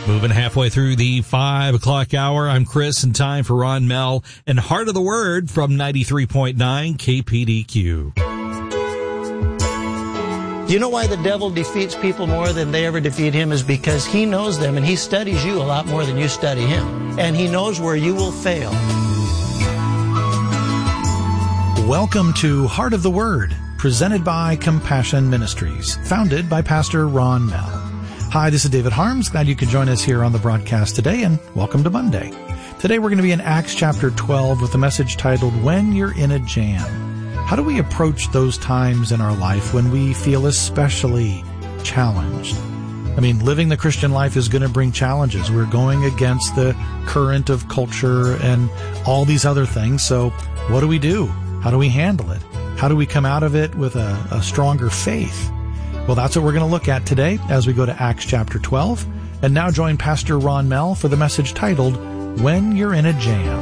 Moving halfway through the 5 o'clock hour. I'm Chris, and time for Ron Mell and Heart of the Word from 93.9 KPDQ. You know why the devil defeats people more than they ever defeat him is because he knows them, and he studies you a lot more than you study him. And he knows where you will fail. Welcome to Heart of the Word, presented by Compassion Ministries, founded by Pastor Ron Mell. Hi, this is David Harms. Glad you could join us here on the broadcast today, and welcome to Monday. Today we're going to be in Acts chapter 12 with a message titled, When You're in a Jam. How do we approach those times in our life when we feel especially challenged? I mean, living the Christian life is going to bring challenges. We're going against the current of culture and all these other things. So what do we do? How do we handle it? How do we come out of it with a stronger faith? Well, that's what we're going to look at today as we go to Acts chapter 12. And now join Pastor Ron Mell for the message titled, When You're in a Jam.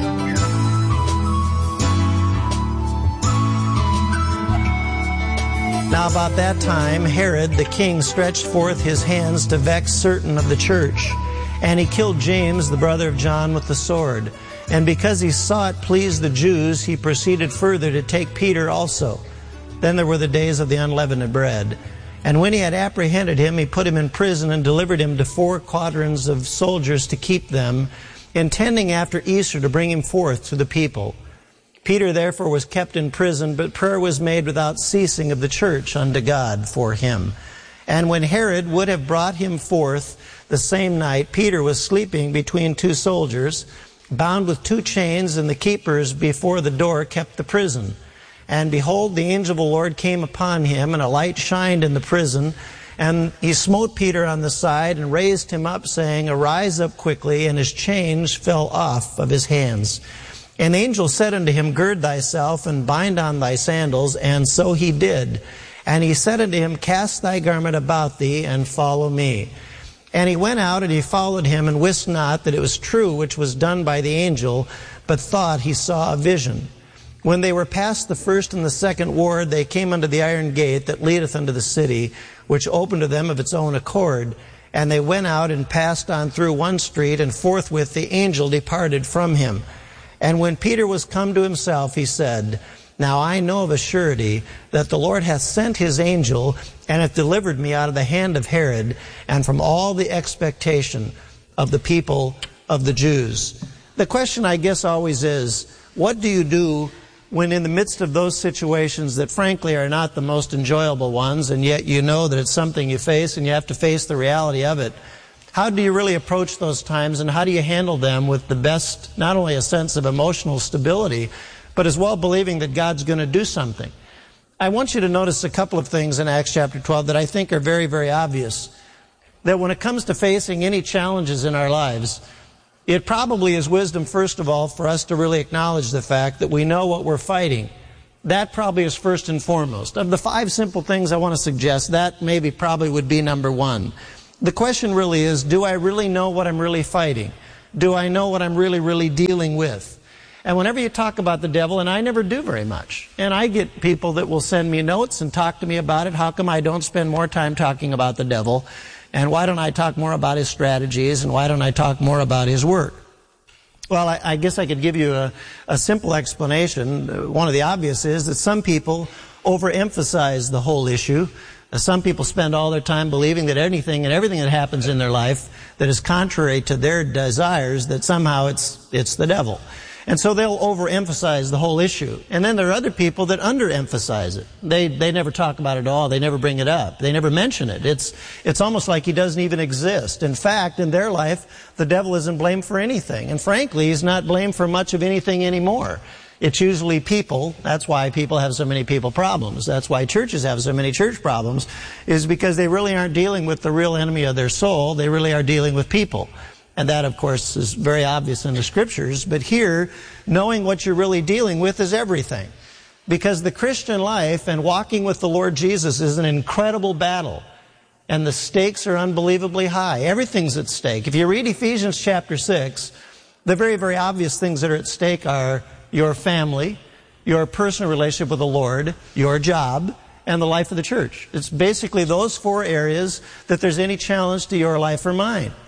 Now about that time, Herod the king stretched forth his hands to vex certain of the church, and he killed James, the brother of John, with the sword. And because he saw it please the Jews, he proceeded further to take Peter also. Then there were the days of the unleavened bread. And when he had apprehended him, he put him in prison and delivered him to 4 squadrons of soldiers to keep them, intending after Easter to bring him forth to the people. Peter therefore was kept in prison, but prayer was made without ceasing of the church unto God for him. And when Herod would have brought him forth the same night, Peter was sleeping between 2 soldiers, bound with 2 chains, and the keepers before the door kept the prison. And behold, the angel of the Lord came upon him, and a light shined in the prison. And he smote Peter on the side and raised him up, saying, Arise up quickly. And his chains fell off of his hands. And the angel said unto him, Gird thyself, and bind on thy sandals. And so he did. And he said unto him, Cast thy garment about thee, and follow me. And he went out, and he followed him, and wist not that it was true which was done by the angel, but thought he saw a vision. When they were past the first and the second ward, they came unto the iron gate that leadeth unto the city, which opened to them of its own accord. And they went out and passed on through one street, and forthwith the angel departed from him. And when Peter was come to himself, he said, Now I know of a surety that the Lord hath sent his angel, and hath delivered me out of the hand of Herod, and from all the expectation of the people of the Jews. The question, I guess, always is, what do you do when in the midst of those situations that frankly are not the most enjoyable ones, and yet you know that it's something you face and you have to face the reality of it? How do you really approach those times, and how do you handle them with the best, not only a sense of emotional stability, but as well believing that God's going to do something? I want you to notice a couple of things in Acts chapter 12 that I think are very, very obvious. That when it comes to facing any challenges in our lives, it probably is wisdom, first of all, for us to really acknowledge the fact that we know what we're fighting. That probably is first and foremost. Of the 5 simple things I want to suggest, that maybe probably would be number 1. The question really is, do I really know what I'm really fighting? Do I know what I'm really, really dealing with? And whenever you talk about the devil, and I never do very much, and I get people that will send me notes and talk to me about it, how come I don't spend more time talking about the devil? And why don't I talk more about his strategies? And why don't I talk more about his work? Well, I guess I could give you a simple explanation. One of the obvious is that some people overemphasize the whole issue. Some people spend all their time believing that anything and everything that happens in their life that is contrary to their desires, that somehow it's the devil. And so they'll overemphasize the whole issue. And then there are other people that underemphasize it. They never talk about it at all. They never bring it up. They never mention it. It's almost like he doesn't even exist. In fact, in their life, the devil isn't blamed for anything. And frankly, he's not blamed for much of anything anymore. It's usually people. That's why people have so many people problems. That's why churches have so many church problems, is because they really aren't dealing with the real enemy of their soul. They really are dealing with people. And that, of course, is very obvious in the Scriptures. But here, knowing what you're really dealing with is everything. Because the Christian life and walking with the Lord Jesus is an incredible battle. And the stakes are unbelievably high. Everything's at stake. If you read Ephesians chapter 6, the very, very obvious things that are at stake are your family, your personal relationship with the Lord, your job, and the life of the church. It's basically those 4 areas that there's any challenge to your life or mine.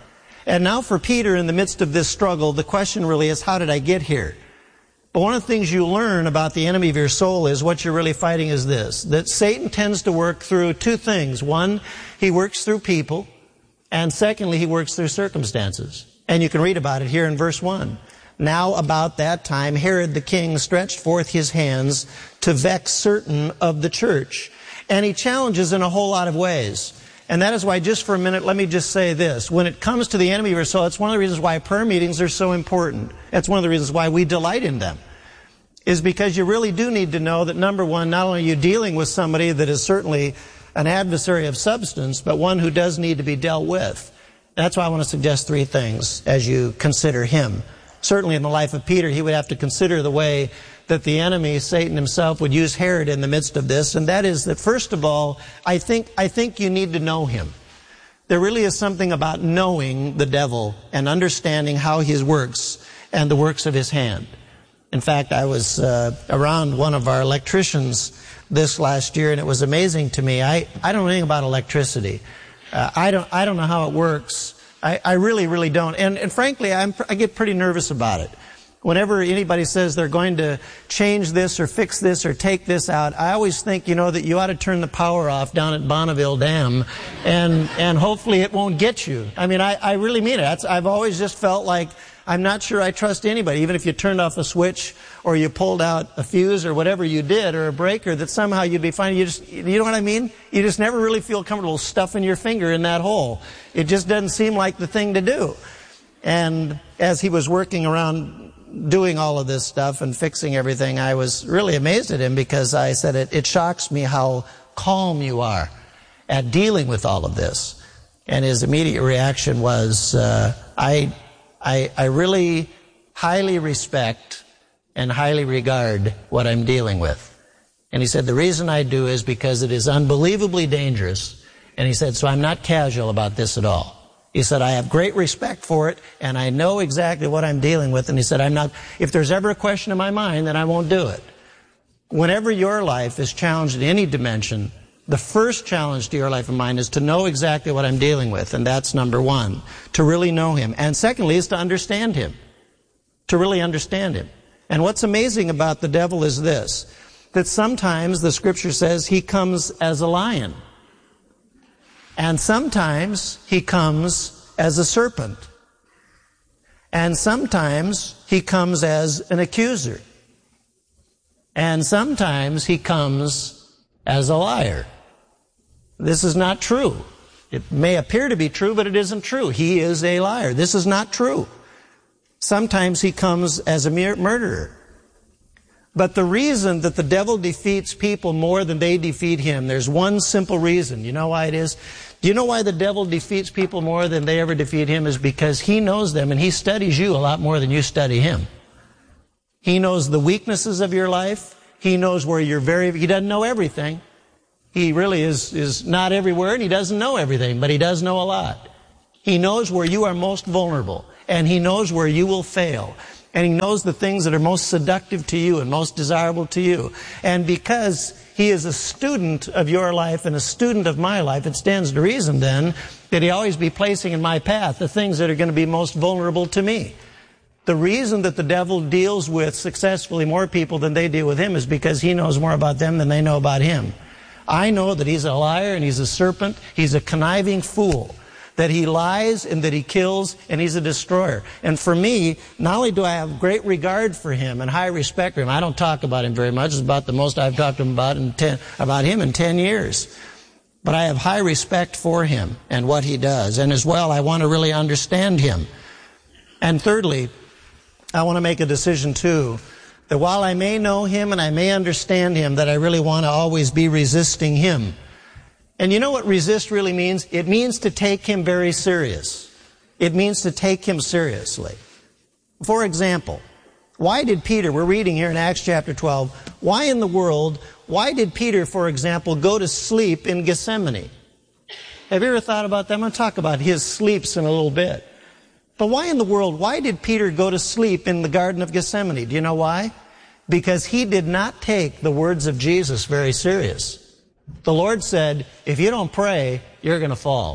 And now for Peter, in the midst of this struggle, the question really is, how did I get here? But one of the things you learn about the enemy of your soul is what you're really fighting is this, that Satan tends to work through two things. One, he works through people, and secondly, he works through circumstances. And you can read about it here in verse 1. Now about that time, Herod the king stretched forth his hands to vex certain of the church. And he challenges in a whole lot of ways. And that is why, just for a minute, let me just say this. When it comes to the enemy of your soul, it's one of the reasons why prayer meetings are so important. That's one of the reasons why we delight in them. Is because you really do need to know that, number one, not only are you dealing with somebody that is certainly an adversary of substance, but one who does need to be dealt with. That's why I want to suggest three things as you consider him. Certainly in the life of Peter, he would have to consider the way that the enemy, Satan himself, would use Herod in the midst of this. And that is that, first of all, I think you need to know him. There really is something about knowing the devil and understanding how he works and the works of his hand. In fact, I was around one of our electricians this last year, and it was amazing to me. I don't know anything about electricity. I don't know how it works. I really, really don't. And frankly, I get pretty nervous about it. Whenever anybody says they're going to change this or fix this or take this out, I always think, that you ought to turn the power off down at Bonneville Dam, and hopefully it won't get you. I mean, I really mean it. I've always just felt like I'm not sure I trust anybody, even if you turned off a switch or you pulled out a fuse or whatever you did, or a breaker, that somehow you'd be fine. You know what I mean? You just never really feel comfortable stuffing your finger in that hole. It just doesn't seem like the thing to do. And as he was working around doing all of this stuff and fixing everything, I was really amazed at him, because I said, it shocks me how calm you are at dealing with all of this. And his immediate reaction was, I really highly respect and highly regard what I'm dealing with. And he said, the reason I do is because it is unbelievably dangerous. And he said, so I'm not casual about this at all. He said, I have great respect for it, and I know exactly what I'm dealing with. And he said, if there's ever a question in my mind, then I won't do it. Whenever your life is challenged in any dimension, the first challenge to your life and mine is to know exactly what I'm dealing with. And that's number one, to really know him. And secondly is to understand him, to really understand him. And what's amazing about the devil is this, that sometimes the scripture says he comes as a lion. And sometimes he comes as a serpent. And sometimes he comes as an accuser. And sometimes he comes as a liar. This is not true. It may appear to be true, but it isn't true. He is a liar. This is not true. Sometimes he comes as a murderer. But the reason that the devil defeats people more than they defeat him, there's one simple reason. You know why it is? Do you know why the devil defeats people more than they ever defeat him? Is because he knows them, and he studies you a lot more than you study him. He knows the weaknesses of your life. He knows where you're he doesn't know everything. He really is not everywhere, and he doesn't know everything, but he does know a lot. He knows where you are most vulnerable, and he knows where you will fail. And he knows the things that are most seductive to you and most desirable to you. And because he is a student of your life and a student of my life, it stands to reason then that he always be placing in my path the things that are going to be most vulnerable to me. The reason that the devil deals with successfully more people than they deal with him is because he knows more about them than they know about him. I know that he's a liar and he's a serpent. He's a conniving fool. That he lies and that he kills, and he's a destroyer. And for me, not only do I have great regard for him and high respect for him, I don't talk about him very much. It's about the most I've talked to him about him in 10 years. But I have high respect for him and what he does. And as well, I want to really understand him. And thirdly, I want to make a decision too, that while I may know him and I may understand him, that I really want to always be resisting him. And you know what resist really means? It means to take him very serious. It means to take him seriously. For example, why did Peter, we're reading here in Acts chapter 12, why did Peter, for example, go to sleep in Gethsemane? Have you ever thought about that? I'm going to talk about his sleeps in a little bit. But why did Peter go to sleep in the Garden of Gethsemane? Do you know why? Because he did not take the words of Jesus very serious. The Lord said, if you don't pray, you're going to fall.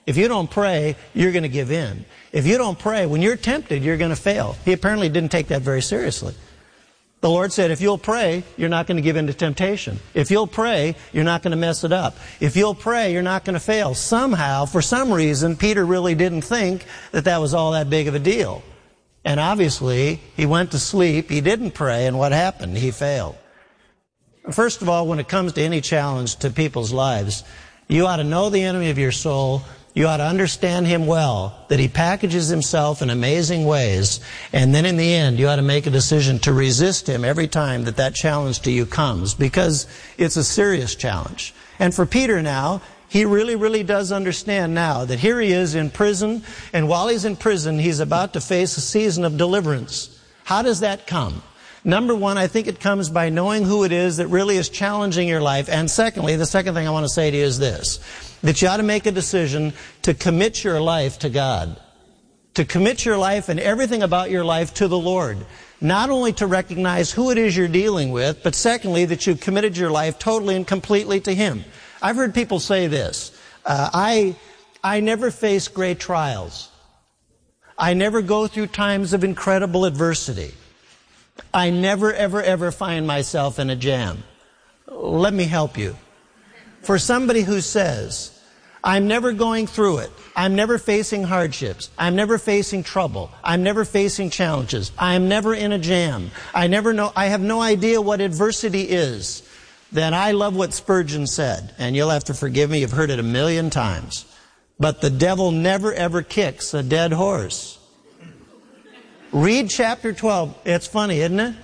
If you don't pray, you're going to give in. If you don't pray, when you're tempted, you're going to fail. He apparently didn't take that very seriously. The Lord said, if you'll pray, you're not going to give in to temptation. If you'll pray, you're not going to mess it up. If you'll pray, you're not going to fail. Somehow, for some reason, Peter really didn't think that that was all that big of a deal. And obviously, he went to sleep, he didn't pray, and what happened? He failed. First of all, when it comes to any challenge to people's lives, you ought to know the enemy of your soul. You ought to understand him well, that he packages himself in amazing ways, and then in the end, you ought to make a decision to resist him every time that that challenge to you comes, because it's a serious challenge. And for Peter now, he really does understand now that here he is in prison, and while he's in prison, he's about to face a season of deliverance. How does that come? Number one, I think it comes by knowing who it is that really is challenging your life. And secondly, the second thing I want to say to you is this, that you ought to make a decision to commit your life to God. To commit your life and everything about your life to the Lord. Not only to recognize who it is you're dealing with, but secondly, that you've committed your life totally and completely to Him. I've heard people say this, I never face great trials. I never go through times of incredible adversity. I never, ever find myself in a jam. Let me help you. For somebody who says, I'm never going through it, I'm never facing hardships, I'm never facing trouble, I'm never facing challenges, I'm never in a jam, I have no idea what adversity is, then I love what Spurgeon said, and you'll have to forgive me, you've heard it 1,000,000 times. But the devil never ever kicks a dead horse. Read chapter 12. It's funny, isn't it?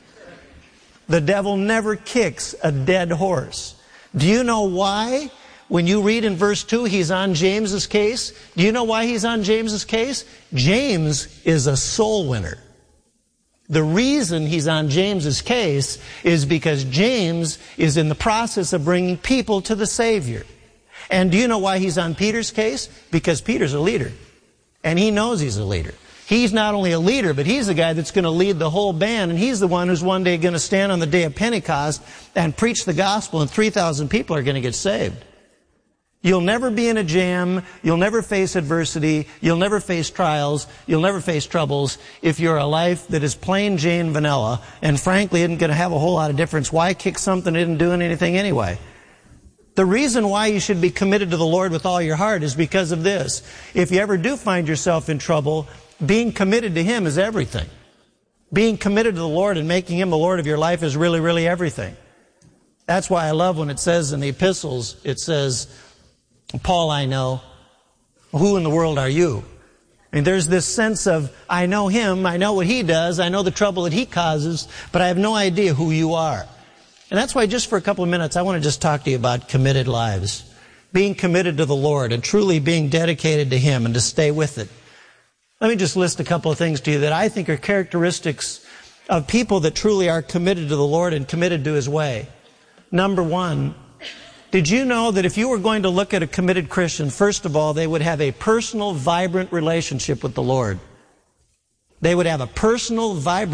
The devil never kicks a dead horse. Do you know why? When you read in verse 2, he's on James's case. Do you know why he's on James's case? James is a soul winner. The reason he's on James's case is because James is in the process of bringing people to the Savior. And do you know why he's on Peter's case? Because Peter's a leader. And he knows he's a leader. He's not only a leader, but he's the guy that's going to lead the whole band, and he's the one who's one day going to stand on the day of Pentecost and preach the gospel, and 3,000 people are going to get saved. You'll never be in a jam, you'll never face adversity, you'll never face trials, you'll never face troubles if you're a life that is plain Jane vanilla, and frankly isn't going to have a whole lot of difference. Why kick something that isn't doing anything anyway? The reason why you should be committed to the Lord with all your heart is because of this. If you ever do find yourself in trouble, being committed to Him is everything. Being committed to the Lord and making Him the Lord of your life is really everything. That's why I love when it says in the epistles, it says, Paul I know, who in the world are you? I mean, there's this sense of, I know Him, I know what He does, I know the trouble that He causes, but I have no idea who you are. And that's why just for a couple of minutes, I want to just talk to you about committed lives. Being committed to the Lord and truly being dedicated to Him and to stay with it. Let me just list a couple of things to you that I think are characteristics of people that truly are committed to the Lord and committed to His way. Number one, did you know that if you were going to look at a committed Christian, first of all, they would have a personal, vibrant relationship with the Lord. They would have a personal, vibrant